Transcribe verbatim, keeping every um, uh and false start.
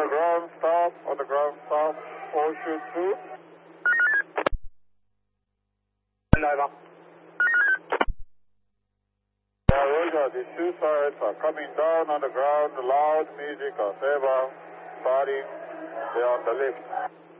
the ground, stop. On the ground, stop. four shoot two. Over. Uh, Roger, the suicides are coming down on the ground. Loud music as ever. Starting. They're on the lift.